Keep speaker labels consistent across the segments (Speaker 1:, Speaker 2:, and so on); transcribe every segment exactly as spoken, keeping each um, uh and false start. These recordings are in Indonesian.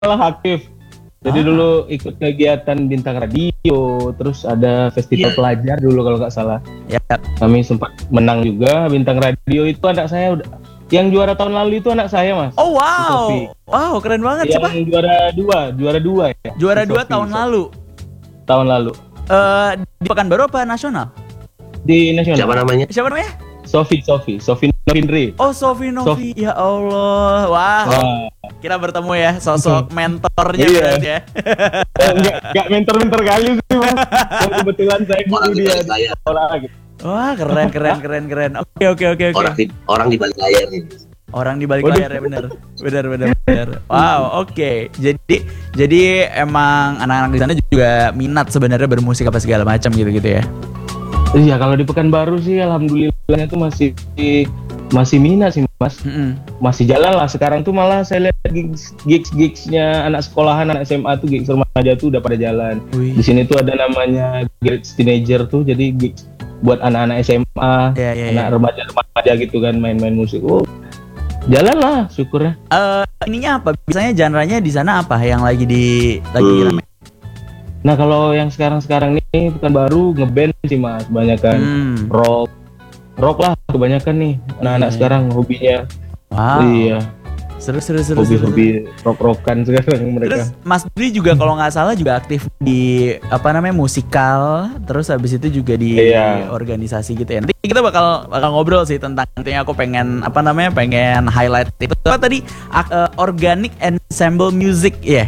Speaker 1: malah aktif. Jadi ah. dulu ikut kegiatan bintang radio, terus ada festival yeah. pelajar dulu kalau nggak salah.
Speaker 2: Ya. Yeah.
Speaker 1: Kami sempat menang juga bintang radio itu anak saya udah. Yang juara tahun lalu itu anak saya, Mas.
Speaker 2: Oh wow, wow keren banget.
Speaker 1: Yang siapa? Juara dua, juara dua ya.
Speaker 2: Juara dua tahun lalu.
Speaker 1: Tahun lalu.
Speaker 2: Uh, di Pekanbaru apa nasional?
Speaker 1: Di nasional.
Speaker 3: Siapa namanya?
Speaker 2: Siapa namanya?
Speaker 1: Sofi, Sofi, Sofi Novindri.
Speaker 2: Oh, Sofi Novi. Ya Allah. Wah. Wow. Kita bertemu ya, sosok mentornya
Speaker 1: iya.
Speaker 2: berarti ya.
Speaker 1: Enggak, enggak mentor-mentor kali sih, Mas. Kebetulan saya guru dia di sekolah gitu.
Speaker 2: Wah, keren keren keren keren. Oke oke oke oke.
Speaker 3: Orang di orang di balik layar nih.
Speaker 2: Orang di balik layar ya, benar. Benar benar benar. Wow, oke. Okay. Jadi jadi emang anak-anak di sana juga minat sebenarnya bermusik apa segala macam gitu-gitu ya.
Speaker 1: Iya, kalau di Pekanbaru sih alhamdulillahnya tuh masih masih minat sih, Mas. Mm-hmm. Masih jalan lah. Sekarang tuh malah saya lihat gigs gigs gigsnya anak sekolahan, anak S M A tuh, gigs remaja tuh udah pada jalan. Wih. Di sini tuh ada namanya gigs teenager tuh, jadi gigs buat anak-anak S M A, yeah, yeah, anak yeah. remaja-remaja gitu kan, main-main musik. Oh, jalan lah, syukurnya.
Speaker 2: Uh, ininya apa? Biasanya genre-nya di sana apa yang lagi di lagi hmm. rame?
Speaker 1: Nah, kalau yang sekarang-sekarang nih Pekanbaru ngeband sih, Mas, kebanyakan hmm. rock. Rock lah kebanyakan nih anak-anak yeah. sekarang hobinya.
Speaker 2: Wow.
Speaker 1: Iya.
Speaker 2: Seru seru seru.
Speaker 1: Hobi-hobi rock-rockan sekarang mereka.
Speaker 2: Terus Mas Dri juga kalau nggak salah juga aktif di apa namanya musikal. Terus habis itu juga di yeah. organisasi gitu ya. Nanti kita bakal bakal ngobrol sih tentang nantinya aku pengen apa namanya pengen highlight itu. Apa tadi uh, Organic Ensemble Music ya. Yeah.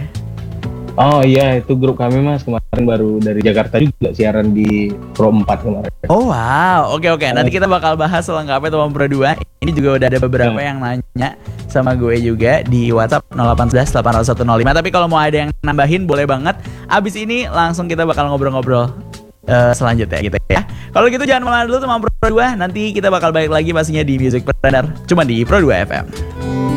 Speaker 1: Oh iya, itu grup kami, Mas, kemarin baru dari Jakarta juga siaran di Pro empat kemarin.
Speaker 2: Oh wow, oke oke. Nanti kita bakal bahas selengkapnya teman Pro dua. Ini juga udah ada beberapa yang nanya sama gue juga di WhatsApp nol delapan satu satu delapan nol satu nol lima. Tapi kalau mau ada yang nambahin boleh banget. Abis ini langsung kita bakal ngobrol-ngobrol uh, selanjutnya gitu ya. Kalau gitu jangan malah dulu teman Pro dua. Nanti kita bakal balik lagi pastinya di Music Planner. Cuma di Pro dua F M.